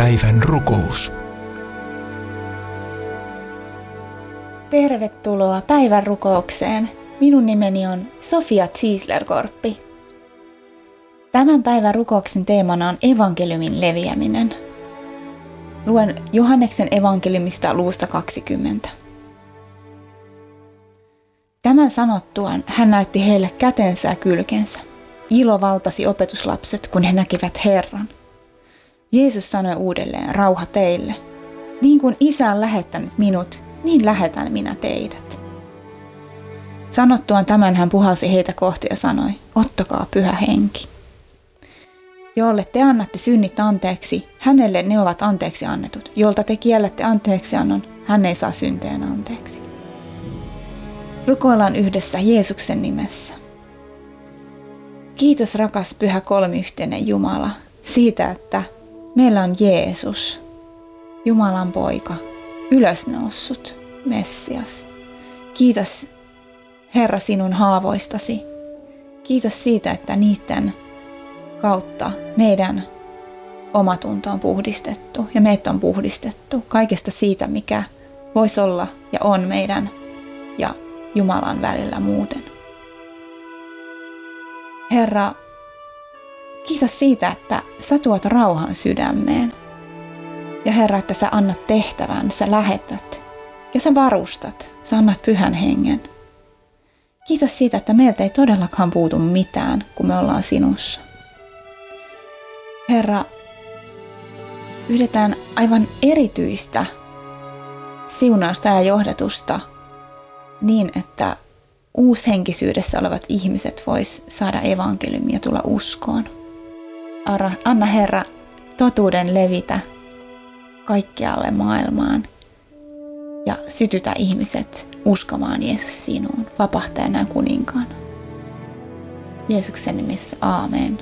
Päivän rukous. Tervetuloa päivän rukoukseen. Minun nimeni on Sofia Ziesler-Korppi. Tämän päivän rukouksen teemana on evankeliumin leviäminen. Luen Johanneksen evankeliumista luvusta 20. Tämän sanottuaan hän näytti heille kätensä ja kylkensä. Ilo valtasi opetuslapset, kun he näkivät Herran. Jeesus sanoi uudelleen, rauha teille. Niin kuin Isä on lähettänyt minut, niin lähetän minä teidät. Sanottuaan tämän hän puhalsi heitä kohti ja sanoi, ottakaa pyhä henki. Jolle te annatte synnit anteeksi, hänelle ne ovat anteeksi annetut. Jolta te kiellätte anteeksiannon, hän ei saa synteen anteeksi. Rukoillaan yhdessä Jeesuksen nimessä. Kiitos rakas pyhä kolmiyhteinen Jumala siitä, että meillä on Jeesus, Jumalan poika, ylösnoussut, Messias. Kiitos Herra sinun haavoistasi. Kiitos siitä, että niiden kautta meidän omatunto on puhdistettu ja meitä on puhdistettu kaikesta siitä, mikä voisi olla ja on meidän ja Jumalan välillä muuten. Herra, kiitos siitä, että sä tuot rauhan sydämeen. Ja Herra, että sä annat tehtävän, sä lähetät ja sä varustat, sä annat pyhän hengen. Kiitos siitä, että meiltä ei todellakaan puutu mitään, kun me ollaan sinussa. Herra, pyydetään aivan erityistä siunausta ja johdatusta niin, että uushenkisyydessä olevat ihmiset vois saada evankeliumia ja tulla uskoon. Anna Herra totuuden levitä kaikkialle maailmaan ja sytytä ihmiset uskomaan Jeesus sinuun, vapahtajana ja kuninkaana. Jeesuksen nimessä, aamen.